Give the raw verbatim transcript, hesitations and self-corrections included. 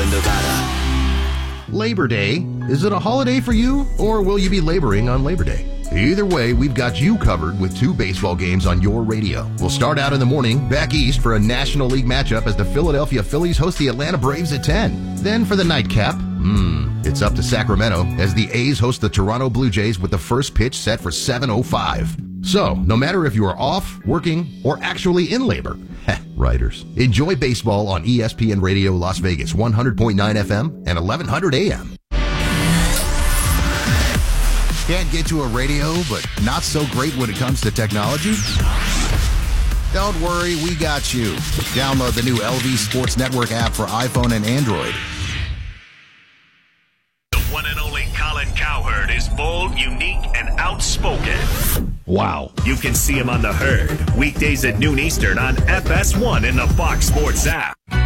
in Nevada. Labor Day. Is it a holiday for you, or will you be laboring on Labor Day? Either way, we've got you covered with two baseball games on your radio. We'll start out in the morning, back east for a National League matchup as the Philadelphia Phillies host the Atlanta Braves at ten. Then for the nightcap, hmm, it's up to Sacramento as the A's host the Toronto Blue Jays with the first pitch set for seven oh five. So, no matter if you are off, working, or actually in labor, heh, writers, enjoy baseball on E S P N Radio Las Vegas, one hundred point nine F M and eleven hundred A M. Can't get to a radio, but not so great when it comes to technology? Don't worry, we got you. Download the new L V Sports Network app for iPhone and Android. The one and only Colin Cowherd is bold, unique, and outspoken. Wow. You can see him on The Herd, weekdays at noon Eastern on F S one in the Fox Sports app.